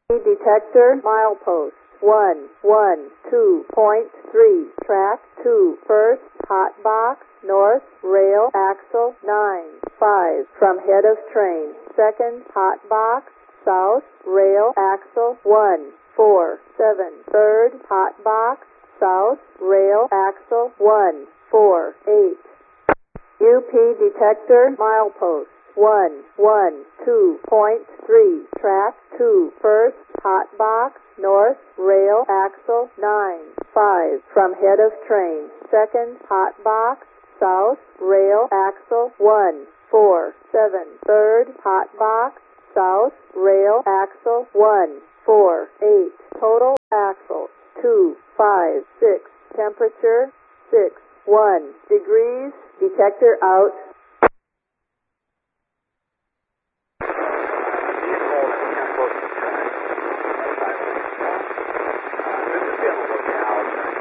detector, milepost 112.3, track 2, first, hot box, north, rail, axle 9-5, from head of train, second, hot box, south, rail, axle 1-4-7, third, hot box, south, rail, axle 1-4-8. UP detector, milepost 112.3, track 2, first, hot box, north, rail, axle 9-5, from head of train, second, hot box, south, rail, axle 1-4-7, third, hot box, south, rail, axle 1-4-8, total axle 2-5-6, temperature 6-1 degrees, detector out.